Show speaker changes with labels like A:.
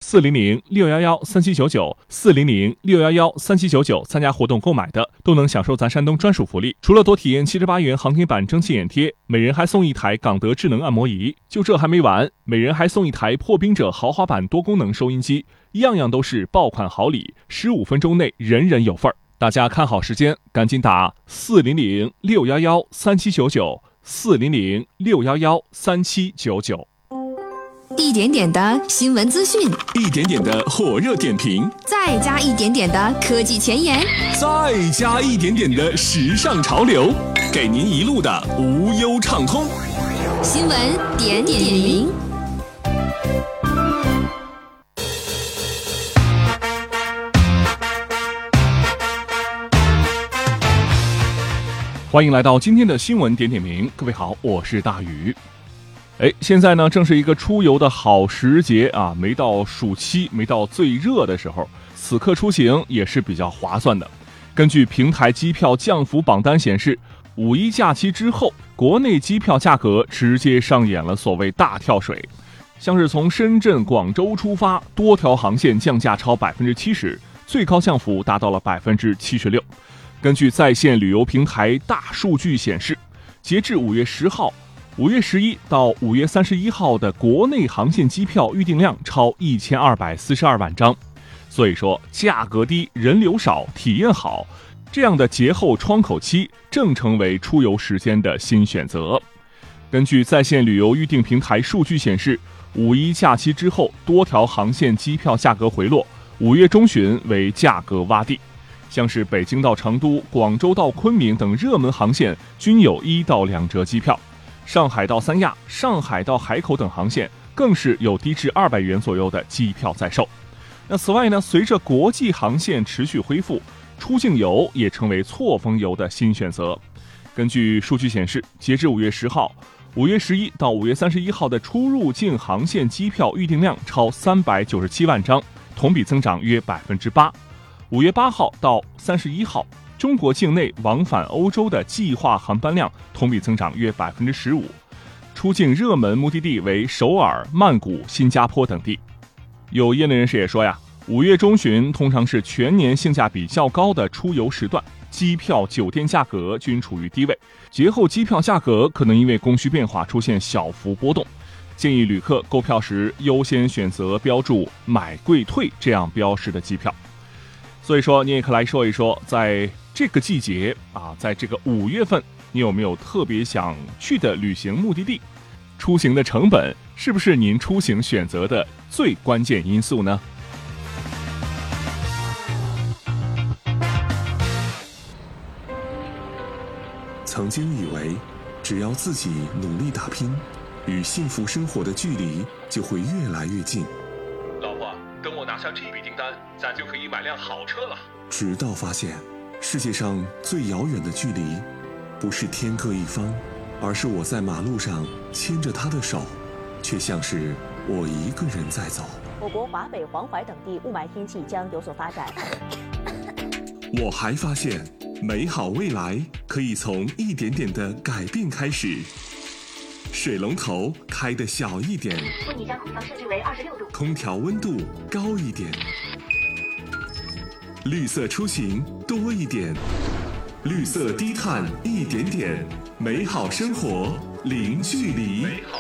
A: ，400-611-3799，400-611-3799，参加活动购买的都能享受咱山东专属福利。除了多体验78元航天版蒸汽眼贴，每人还送一台港德智能按摩仪。就这还没完，每人还送一台破冰者豪华版多功能收音机，样样都是爆款好礼，15分钟内人人有份儿。大家看好时间，赶紧打400-611-3799，400-611-3799。
B: 一点点的新闻资讯，
C: 一点点的火热点评，
B: 再加一点点的科技前沿，
C: 再加一点点的时尚潮流，给您一路的无忧畅通。
B: 新闻点点名。
A: 欢迎来到今天的新闻点点名，各位好，我是大宇。现在呢正是一个出游的好时节啊，没到暑期，没到最热的时候，此刻出行也是比较划算的。根据平台机票降幅榜单显示，5·1假期之后，国内机票价格直接上演了所谓大跳水。像是从深圳、广州出发，多条航线降价超 70%， 最高降幅达到了 76%。根据在线旅游平台大数据显示，截至5月10号、5月11到5月31号的国内航线机票预订量超1242万张。所以说，价格低、人流少、体验好，这样的节后窗口期正成为出游时间的新选择。根据在线旅游预订平台数据显示，5·1假期之后，多条航线机票价格回落，5月中旬为价格洼地。像是北京到成都、广州到昆明等热门航线均有1到2折机票，上海到三亚、上海到海口等航线更是有低至200元左右的机票在售。那此外呢，随着国际航线持续恢复，出境游也成为错峰游的新选择。根据数据显示，截至5月10号、5月11到5月31号的出入境航线机票预订量超397万张，同比增长约 8%。5月8号到31号，中国境内往返欧洲的计划航班量同比增长约 15%， 出境热门目的地为首尔、曼谷、新加坡等地。有业内人士也说呀，5月中旬通常是全年性价比较高的出游时段，机票、酒店价格均处于低位，节后机票价格可能因为供需变化出现小幅波动，建议旅客购票时优先选择标注买贵退这样标识的机票。所以说，你也可来说一说，在这个季节啊，在这个5月份，你有没有特别想去的旅行目的地？出行的成本是不是您出行选择的最关键因素呢？
C: 曾经以为，只要自己努力打拼，与幸福生活的距离就会越来越近。
A: 老婆，等我拿下这笔订单，咱就可以买辆好车了。
C: 直到发现，世界上最遥远的距离，不是天各一方，而是我在马路上牵着他的手，却像是我一个人在走。
D: 我国华北、黄淮等地雾霾天气将有所发展。
C: 我还发现，美好未来可以从一点点的改变开始。水龙头开得小一点，
D: 为你将空调设置为26度，
C: 空调温度高一点，绿色出行多一点，绿色低碳一点点，美好生活零距离。